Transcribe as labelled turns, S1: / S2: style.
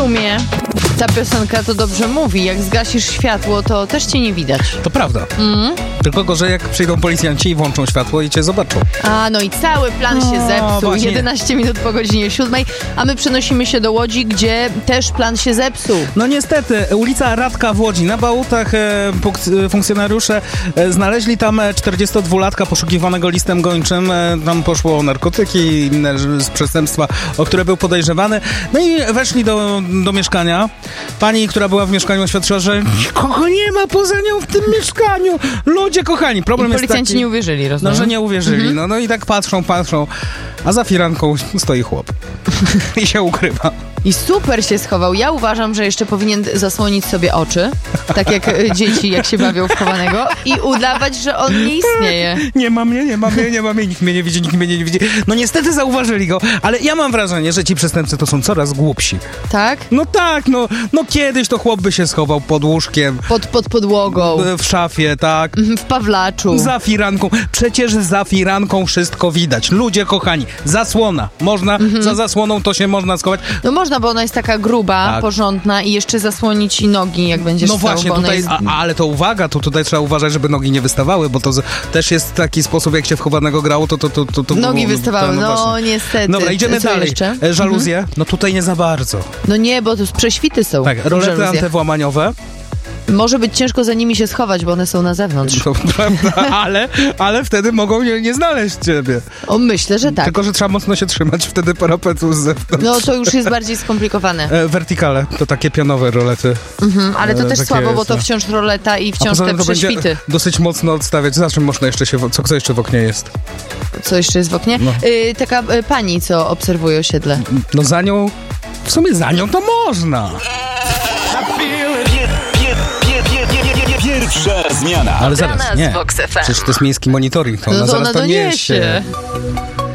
S1: sumie ta piosenka to dobrze mówi. Jak zgasisz światło, to też cię nie widać.
S2: To prawda. Tylko gorzej, jak przyjdą policjanci i włączą światło i cię zobaczą.
S1: A, no i cały plan się zepsuł.
S2: Właśnie.
S1: 11 minut po godzinie 7, a my przenosimy się do Łodzi, gdzie też plan się zepsuł.
S2: No niestety, ulica Radka w Łodzi. Na Bałutach funkcjonariusze znaleźli tam 42-latka poszukiwanego listem gończym. Tam poszło o narkotyki i inne przestępstwa, o które był podejrzewany. No i weszli do mieszkania. Pani, która była w mieszkaniu, oświadczyła, że nikogo nie ma poza nią w tym mieszkaniu. Ludzie kochani. Problem jest taki...
S1: Policjanci nie uwierzyli, rozumiem.
S2: No, że nie uwierzyli. No i tak patrzą, a za firanką stoi chłop. I się ukrywa.
S1: I super się schował. Ja uważam, że jeszcze powinien zasłonić sobie oczy, tak jak dzieci, jak się bawią w chowanego, i udawać, że on nie istnieje.
S2: Nie ma mnie, nikt mnie nie widzi. No niestety zauważyli go, ale ja mam wrażenie, że ci przestępcy to są coraz głupsi.
S1: Tak?
S2: No tak, no kiedyś to chłop by się schował pod łóżkiem.
S1: Pod podłogą.
S2: W szafie, tak.
S1: W pawlaczu.
S2: Za firanką. Przecież za firanką wszystko widać. Ludzie kochani, zasłona. Można, za zasłoną to się można schować.
S1: No można, bo ona jest taka gruba,
S2: tak,
S1: porządna i jeszcze zasłonić ci nogi, jak będziesz
S2: No
S1: stał,
S2: właśnie,
S1: bo ona
S2: tutaj,
S1: jest...
S2: ale to uwaga, to tutaj trzeba uważać, żeby nogi nie wystawały, bo to też jest taki sposób, jak się w chowanego grało, to
S1: Nogi wystawały, no niestety.
S2: Dobra, idziemy
S1: Co
S2: dalej.
S1: jeszcze?
S2: Żaluzje? No tutaj nie za bardzo.
S1: No nie, bo to prześwity są.
S2: Tak, rolety
S1: żaluzje.
S2: antywłamaniowe.
S1: Może być ciężko za nimi się schować, bo one są na zewnątrz.
S2: To prawda, ale wtedy mogą nie znaleźć ciebie.
S1: O, myślę, że tak.
S2: Tylko, że trzeba mocno się trzymać wtedy parapetu z zewnątrz.
S1: No to już jest bardziej skomplikowane.
S2: Wertikale, to takie pionowe rolety.
S1: Ale to też
S2: takie
S1: słabo, bo to
S2: jest,
S1: wciąż roleta i wciąż te
S2: to
S1: prześwity.
S2: będzie dosyć mocno odstawiać. Za czym można jeszcze co jeszcze w oknie jest?
S1: Co jeszcze jest w oknie?
S2: No.
S1: Taka pani, co obserwuje osiedle.
S2: No za nią, w sumie za nią to można.
S3: Pierwsza zmiana.
S2: Ale zaraz, nie. Przecież to jest miejski monitoring, to ona
S1: No to
S2: zaraz
S1: ona
S2: to
S1: doniesie.
S2: niesie.